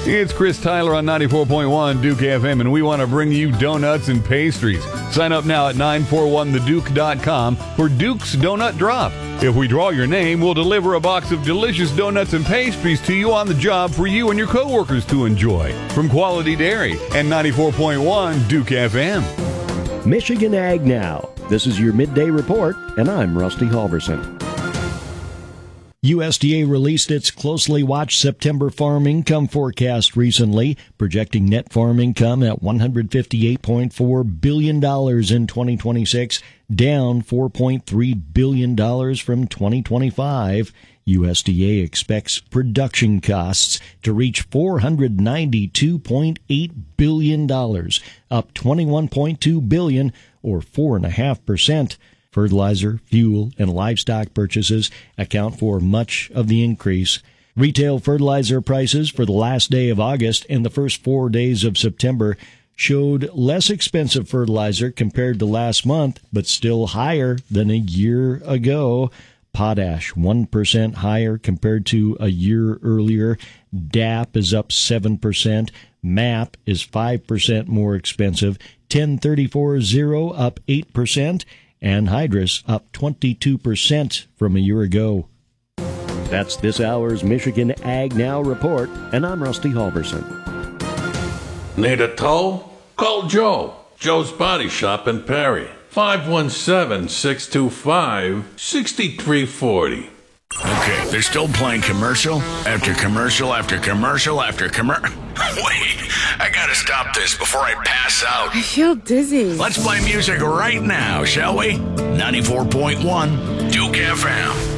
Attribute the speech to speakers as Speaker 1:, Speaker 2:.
Speaker 1: It's Chris Tyler on 94.1 Duke FM, and we want to bring you donuts and pastries. Sign up now at 941theduke.com for Duke's Donut Drop. If we draw your name, we'll deliver a box of delicious donuts and pastries to you on the job for you and your coworkers to enjoy. From Quality Dairy and 94.1 Duke FM.
Speaker 2: Michigan Ag Now. This is your midday report, and I'm Rusty Halverson. USDA released its closely watched September farm income forecast recently, projecting net farm income at $158.4 billion in 2026, down $4.3 billion from 2025. USDA expects production costs to reach $492.8 billion, up $21.2 billion, or 4.5%. Fertilizer, fuel, and livestock purchases account for much of the increase. Retail fertilizer prices for the last day of August and the first 4 days of September showed less expensive fertilizer compared to last month, but still higher than a year ago. Potash 1% higher compared to a year earlier. DAP is up 7%. MAP is 5% more expensive. 1034-0 up 8%. Anhydrous up 22% from a year ago. That's this hour's Michigan Ag Now report, and I'm Rusty Halverson.
Speaker 3: Need a tow? Call Joe. Joe's Body Shop in Perry. 517-625-6340.
Speaker 4: Okay, they're still playing commercial after commercial after commercial after commercial. Wait, I gotta stop this before I pass out.
Speaker 5: I feel dizzy.
Speaker 4: Let's play music right now, shall we? 94.1 Duke FM.